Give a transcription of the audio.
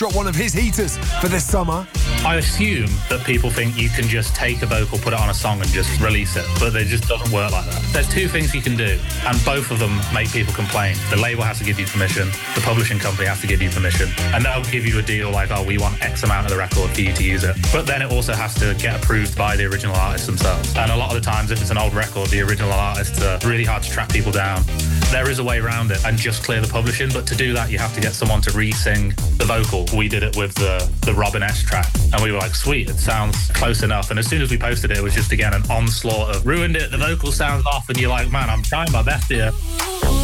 dropped one of his heaters for this summer. I assume that people think you can just take a vocal, put it on a song and just release it, but it just doesn't work like that. There's two things you can do, and both of them make people complain. The label has to give you permission, the publishing company has to give you permission, and they'll give you a deal like, oh, we want X amount of the record for you to use it. But then it also has to get approved by the original artists themselves. And a lot of the times, if it's an old record, the original artists are really hard to track people down. There is a way around it and just clear the publishing, but to do that, you have to get someone to re-sing the vocal. We did it with the Robin S track, and we were like, sweet, it sounds close enough. And as soon as we posted it, it was just, again, an onslaught of ruined it, the vocal sounds off, and you're like, man, I'm trying my best here.